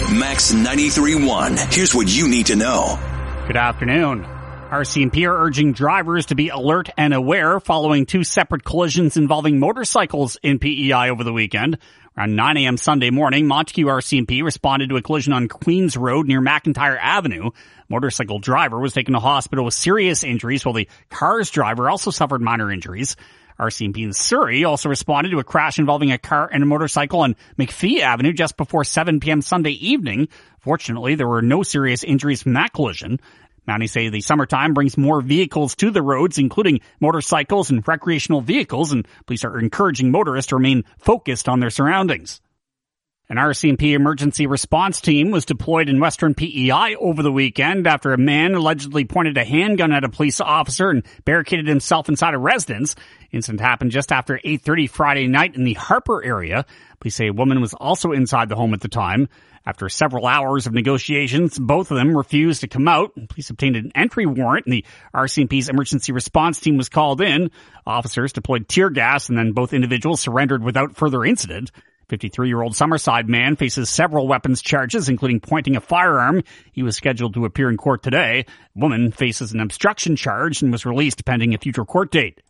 Max 93.1. Here's what you need to know. Good afternoon. RCMP are urging drivers to be alert and aware following two separate collisions involving motorcycles in PEI over the weekend. Around 9 a.m. Sunday morning, Montague RCMP responded to a collision on Queens Road near McIntyre Avenue. Motorcycle driver was taken to hospital with serious injuries, while the car's driver also suffered minor injuries. RCMP in Surrey also responded to a crash involving a car and a motorcycle on McPhee Avenue just before 7 p.m. Sunday evening. Fortunately, there were no serious injuries from that collision. Mounties say the summertime brings more vehicles to the roads, including motorcycles and recreational vehicles, and police are encouraging motorists to remain focused on their surroundings. An RCMP emergency response team was deployed in western PEI over the weekend after a man allegedly pointed a handgun at a police officer and barricaded himself inside a residence. Incident happened just after 8:30 Friday night in the Harper area. Police say a woman was also inside the home at the time. After several hours of negotiations, both of them refused to come out. Police obtained an entry warrant, and the RCMP's emergency response team was called in. Officers deployed tear gas, and then both individuals surrendered without further incident. 53-year-old Summerside man faces several weapons charges, including pointing a firearm. He was scheduled to appear in court today. Woman faces an obstruction charge and was released pending a future court date.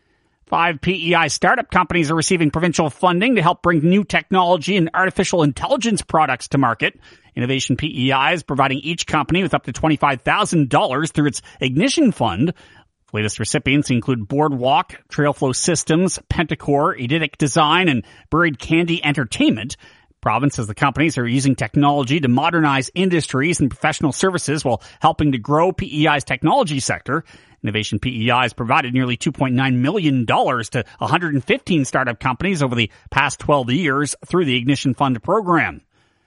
5 PEI startup companies are receiving provincial funding to help bring new technology and artificial intelligence products to market. Innovation PEI is providing each company with up to $25,000 through its Ignition Fund. Latest recipients include Boardwalk, Trailflow Systems, Pentacore, Eidetic Design, and Buried Candy Entertainment. Province says the companies are using technology to modernize industries and professional services while helping to grow PEI's technology sector. Innovation PEI has provided nearly $2.9 million to 115 startup companies over the past 12 years through the Ignition Fund program.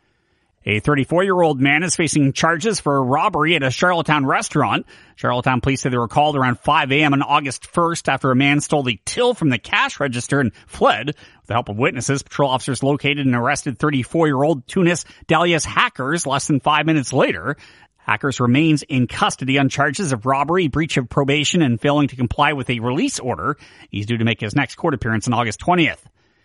A 34-year-old man is facing charges for a robbery at a Charlottetown restaurant. Charlottetown police say they were called around 5 a.m. on August 1st after a man stole the till from the cash register and fled. With the help of witnesses, patrol officers located and arrested 34-year-old Tunis Dalias Hackers less than 5 minutes later. Hackers remains in custody on charges of robbery, breach of probation, and failing to comply with a release order. He's due to make his next court appearance on August 20th.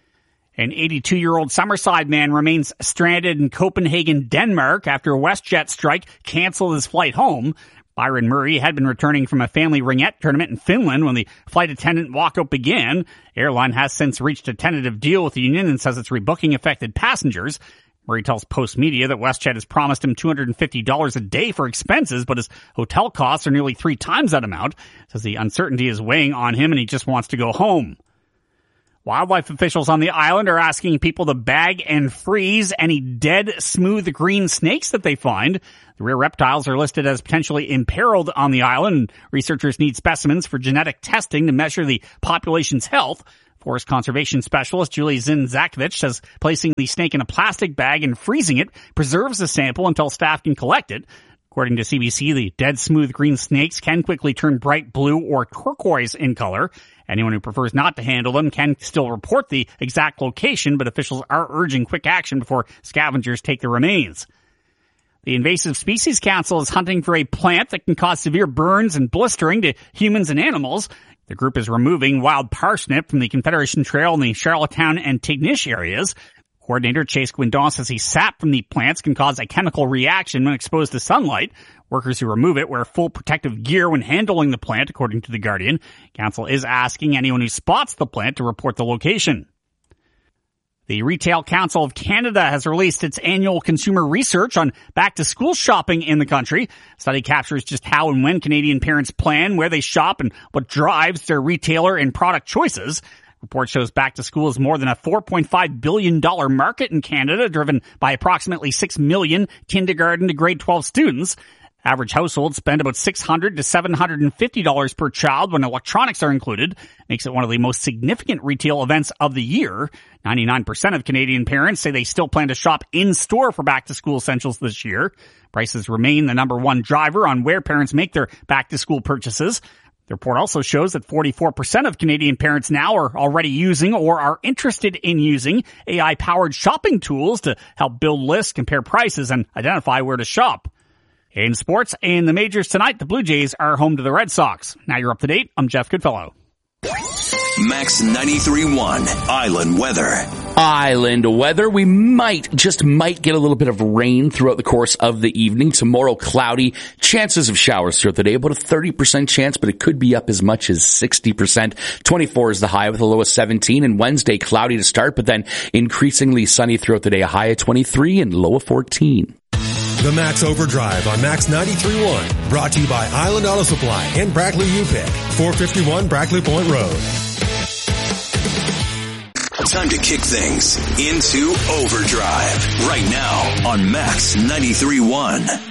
An 82-year-old Summerside man remains stranded in Copenhagen, Denmark after a WestJet strike canceled his flight home. Byron Murray had been returning from a family ringette tournament in Finland when the flight attendant walkout began. Airline has since reached a tentative deal with the union and says it's rebooking affected passengers. Murray tells Post Media that WestJet has promised him $250 a day for expenses, but his hotel costs are nearly 3 times that amount. Says the uncertainty is weighing on him and he just wants to go home. Wildlife officials on the island are asking people to bag and freeze any dead, smooth green snakes that they find. The rare reptiles are listed as potentially imperiled on the island. Researchers need specimens for genetic testing to measure the population's health. Forest conservation specialist Julie Zin-Zakovich says placing the snake in a plastic bag and freezing it preserves the sample until staff can collect it. According to CBC, the dead smooth green snakes can quickly turn bright blue or turquoise in color. Anyone who prefers not to handle them can still report the exact location, but officials are urging quick action before scavengers take the remains. The Invasive Species Council is hunting for a plant that can cause severe burns and blistering to humans and animals. The group is removing wild parsnip from the Confederation Trail in the Charlottetown and Tignish areas. Coordinator Chase Guindon says the sap from the plants can cause a chemical reaction when exposed to sunlight. Workers who remove it wear full protective gear when handling the plant, according to The Guardian. Council is asking anyone who spots the plant to report the location. The Retail Council of Canada has released its annual consumer research on back-to-school shopping in the country. The study captures just how and when Canadian parents plan, where they shop, and what drives their retailer and product choices. Report shows back to school is more than a $4.5 billion market in Canada, driven by approximately 6 million kindergarten to grade 12 students. Average households spend about $600 to $750 per child when electronics are included. Makes it one of the most significant retail events of the year. 99% of Canadian parents say they still plan to shop in-store for back-to-school essentials this year. Prices remain the number one driver on where parents make their back-to-school purchases. The report also shows that 44% of Canadian parents now are already using or are interested in using AI-powered shopping tools to help build lists, compare prices, and identify where to shop. In sports, in the majors tonight, the Blue Jays are home to the Red Sox. Now you're up to date. I'm Jeff Goodfellow. Max 93.1 Island Weather. Island weather. We might get a little bit of rain throughout the course of the evening. Tomorrow, cloudy. Chances of showers throughout the day. About a 30% chance, but it could be up as much as 60%. 24 is the high with a low of 17. And Wednesday, cloudy to start, but then increasingly sunny throughout the day. A high of 23 and low of 14. The Max Overdrive on Max 93.1. Brought to you by Island Auto Supply and Brackley UPick. 451 Brackley Point Road. Time to kick things into overdrive right now on Max 93.1.